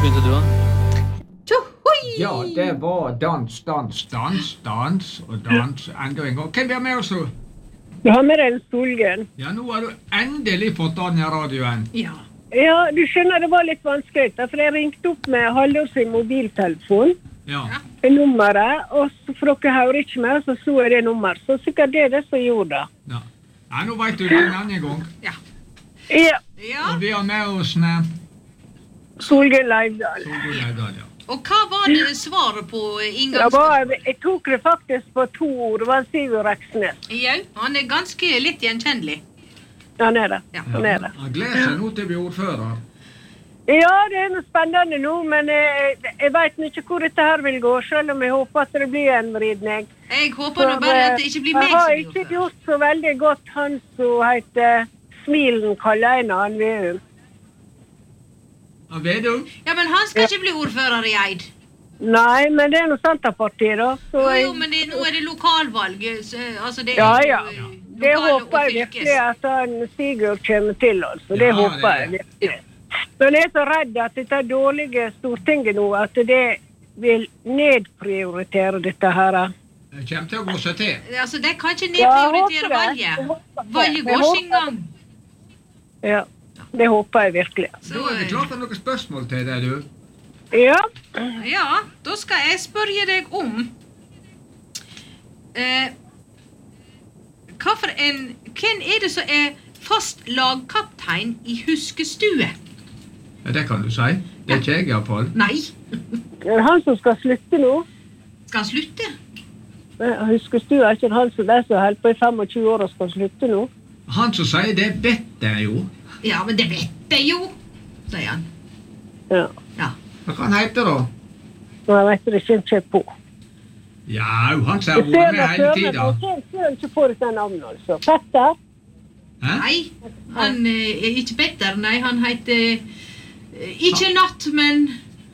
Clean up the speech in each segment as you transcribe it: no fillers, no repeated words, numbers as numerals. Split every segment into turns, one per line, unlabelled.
begynte du da?
Ja, det var dans og dans enda en gang. Hvem er med oss nå?
Du har med deg en Solgen.
Ja, nå har du endelig fått an i radioen.
Ja, du skjønner, det var litt vanskelig, for jeg ringte opp med Haldor sin mobiltelefon,
Ja.
nummeret, og så for dere hører ikke meg, så så jeg det nummer. Så sikkert det er det som gjorde det.
Ja. Ja, nå vet du det en annen gang.
Ja.
Og vi har med oss
Solgen Leivdal.
Solgun Leivdal, ja.
Og hva var det svaret på inngangs...
Jeg tok det faktisk på 2 ord, det var Sigurd Reksnes.
Ja, han er ganske litt gjenkjennelig.
Ja, han er det.
Ja.
Han er det.
Han gleder seg nå til å bli ordfører.
Ja, det er noe spennende nå, men jeg vet ikke hvor dette her vil gå, selv om jeg håper at det blir en vridning.
Jeg håper nå bare at det ikke blir meg som
Jeg har
blir
ikke
ordfører.
gjort så veldig godt han som heter Smilen Kalle han Veum.
Han Vedum?
Ja, men han skal ikke bli ordfører i Eid.
Nei, men det er noe Senterpartiet da. Så
Jo, men nå er det lokalvalg. Altså det er
Ja.
jo,
Det
lokal- og
håper jeg
fylkes.
virkelig at han Sigurd kommer til, altså. Det
Ja,
håper
det-
jeg virkelig. Men jeg er så redd at dette dårlige Stortinget nå, at det vil nedprioritere dette her.
Det kommer til å gå seg til.
Altså, de kan ikke
Ja, jeg
nedprioritere
håper det.
valget.
Jeg håper det.
Valget
Jeg
går
håper
sin gang.
Ja, det håper jeg virkelig.
Så,
Da er vi klare for noen spørsmål til deg, du.
Ja,
ja, da skal jeg spørre deg om hvem er det som er fast lagkaptein i Huskestue?
Ja, det kan du si. Det er ikke jeg i hvert fall.
Nei,
det er han som skal slutte nå.
skal han slutte?
Jeg husker Stua, er ikke han som er så helt på i 25 år og skal slutte nå?
Han som sier det, vet jeg jo.
Ja, men det vet jeg jo, sier han.
Ja.
Ja.
Hva kan han hete da?
Nå jeg vet det ikke på.
Ja, han som har
Jeg ser
vært
det
med hele
før, men
tiden.
jeg ser ikke på dette navnet, altså. Petter?
Hæ?
Nei, han er ikke Petter, nei, han heter ikke Natt, men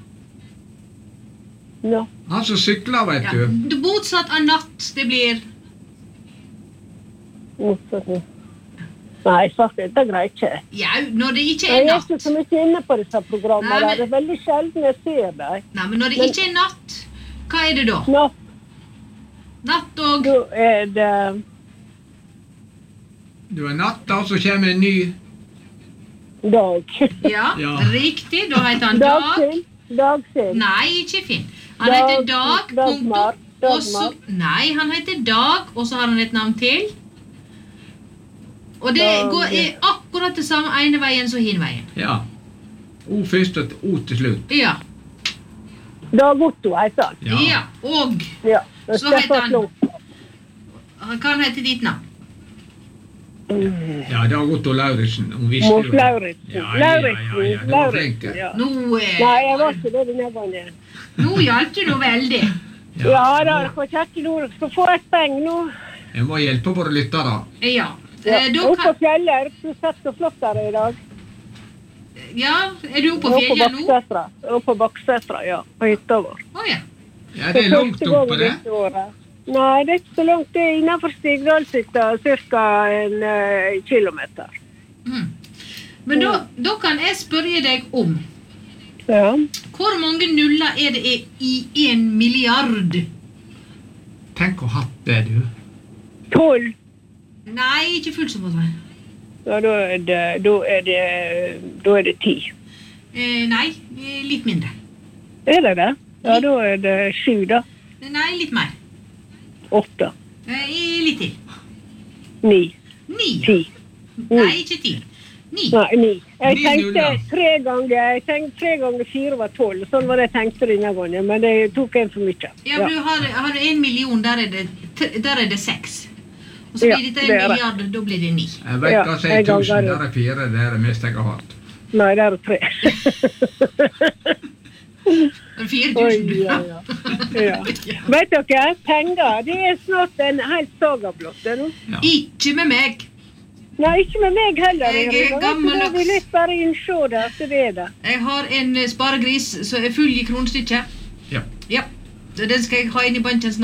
Ja.
Han som sykler, vet
ja,
du.
motsatt av Natt, det blir
Nei, faktisk, det greier ikke.
ja, når det ikke
Jeg
er
er
Natt.
ikke så mye inne på disse programmene.
Nei, men-
Det er veldig sjelden jeg ser dem.
Nei, men når det ikke er Natt, hva er det da?
Natt,
Natt og
da er det
Du er natta, så kommer en ny.
dag.
Ja,
Ja.
riktig, da heter han Dag.
Dagsild. Dagsild.
Nei, ikke Finn. Han heter Dag,
Dagmar.
punktum. Og så, nei, han heter Dag, og så har han et navn til. Og det er akkurat det samme ene veien som hin veien.
Ja. O først og O til slutt.
Ja,
Dag Otto heter han.
ja. Og
Ja. det er
Så heter
Stefan
han-
Klok.
han heter ditt navn.
Ja, Dag Otto Lauritzen. Hun visste
Mot
jo.
Lauritzen.
Ja, du var flink.
Ja.
Nå,
Nei, jeg var ikke det denne gangen.
nå hjalp du nå veldig.
Ja, da, dere får kjette nå. Dere skal få et peng nå.
Jeg må hjelpe våre lyttere.
Ja.
Ja.
Da
Oppe på
kan,
fjellet, du sett så flott der i dag.
ja, er du oppe på fjellet nå?
Baksetra. Oppe på Baksetra, ja. På hytta vår.
Å ja.
Ja, det er langt oppe, det.
Nei, det er ikke så langt. Det er innenfor Stigdalshytta, cirka en kilometer.
Mm. Men da kan jeg spørre deg om
Ja.
hvor mange nuller er det i 1 milliard?
Tenk å ha hatt det, du.
12.
Nei, ikke fullt så på det.
Ja, da er det 10.
Nei, litt mindre.
Er det det? Ja, da er det 7 da.
Nei, litt mer.
8.
Litt til.
9.
9.
10.
Nei, ikke 10. 9.
Nei, 9. Jeg
9
tenkte
nuller.
3 ganger 4 var 12. Sånn var det jeg tenkte denne gangen, men det tok en for mye.
Ja, men du har 1 million, der er det 6. Og så
Ja,
blir dette
det
1
er det.
milliard, da blir det 9.
Jeg vet
Ja,
hva som er
jeg ganger
1000,
det.
der er 4, det er det meste jeg har hatt.
Nei, det er 3.
Det er 4000.
Oi, ja. Vet dere, penger, det er snart en helt saga blått det nå.
Ja.
Ikke med meg.
Nei, ikke med meg heller.
Jeg er
Vet du,
gammeldags.
Da vil jeg bare innså det, at det er det.
Jeg har en sparegris som er full i kronestykket.
Ja.
Ja, så den skal jeg ha inn i banken snart.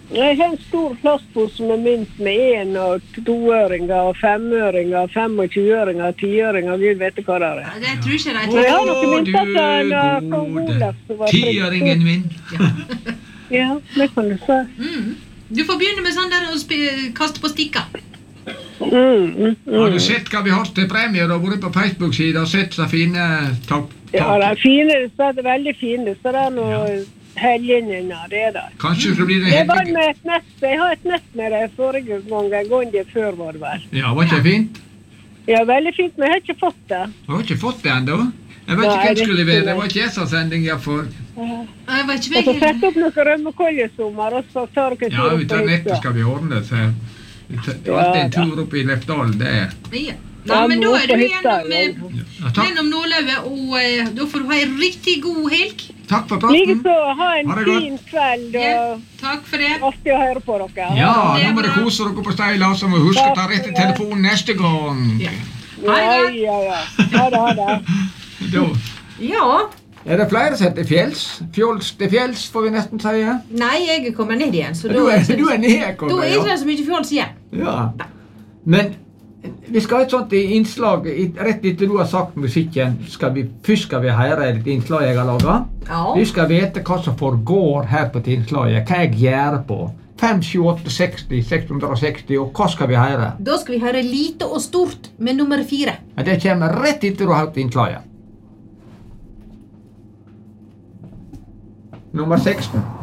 Jeg har en stor plastpose med mynt med 1- og 2-øringer, 5-øringer, 25-øringer, 10-øringer, Gud vet hva det er.
Ja, det tror ikke
Men
det.
jeg har noen mynter til kong Olav som var
Tiøringen min.
Ja, det kan du si.
Du får begynne med sånn der å kaste på stikker.
Har du sett hva vi har til premie? Du har vært på Facebook-siden og sett så fine takk.
Ja, det er fine, det er veldig fine, så det er noe helgjenene, det er det.
Kanskje så blir det
Jeg var
heldig.
med et nett, jeg har et nett med det forrige gang, en gang det før var det vel.
Ja, var ikke fint?
Ja, veldig fint, men jeg har ikke fått det.
Du har ikke fått det enda. Jeg vet ikke
Nei,
hvem
det
skulle
er
levere.
ikke
Det var ikke jeg som sending jeg for.
Jeg var ikke
Jeg får
med.
sette opp noen rømmekoljesommer, og så tar dere
Ja,
tur
ut
på
av nettet
hytta.
skal vi ordne det. Det er alltid en tur opp i Lefdal, det er.
Ja. Nei, men da er du gjennom,
Ja, takk.
gjennom nåløyet, og da får du ha en riktig god helg.
Takk for praten.
Likeså, ha en
Ha det godt.
fin kveld,
Ja,
og
takk for det.
artig å høre på dere.
Ja,
Det er
nå må dere
bra.
kose dere på Steila, så må vi huske å ta rett i telefonen neste gang.
Ja.
Ja,
Ha det godt.
ja. Ha det, ha det.
Da.
Ja.
Er det flere som heter Fjells? Fjols til fjells, får vi nesten si.
Nei, jeg kommer ned igjen, så da
Du er nede,
da er det
ja.
ikke så mye fjols igjen.
Ja. Men vi skal ha et sånt innslag, rett etter du har sagt musikken, først skal vi høre et innslag jeg har laget.
Ja.
Vi skal vite hva som foregår her på Tinnslaget, hva jeg gjør på. 5, 7, 8, 60, 660, og hva skal vi høre?
Da skal vi høre lite og stort med nummer 4.
Ja, det kommer rett etter du har hørt innslaget. Nummer 16.